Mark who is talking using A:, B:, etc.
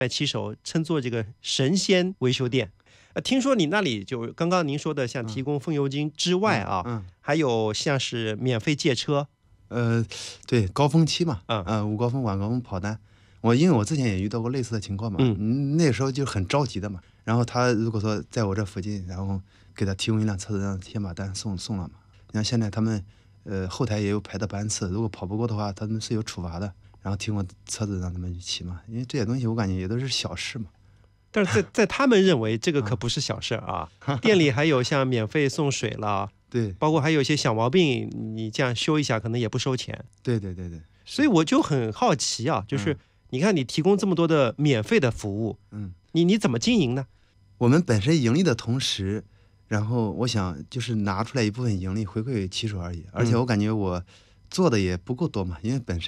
A: 骑手称作这个神仙维修店。听说你那里就刚刚您说的，像提供风油精之外啊，还有像是免费借车。
B: 对，高峰期嘛，
A: 嗯
B: 午高峰、晚高峰跑单，因为我之前也遇到过类似的情况嘛，那时候就很着急的嘛。然后他如果说在我这附近，然后给他提供一辆车子，让他先把单送了嘛。你看现在他们后台也有排的班次，如果跑不过的话，他们是有处罚的。然后提供车子让他们去骑嘛，因为这些东西我感觉也都是小事嘛。
A: 但是在他们认为这个可不是小事啊，店里还有像免费送水了，
B: 对，
A: 包括还有一些小毛病，你这样修一下可能也不收钱。
B: 对，
A: 所以我就很好奇啊，就是你看你提供这么多的免费的服务，你怎么经营呢？
B: 我们本身盈利的同时，然后我想就是拿出来一部分盈利回馈给骑手而已，而且我感觉我做的也不够多嘛，因为本身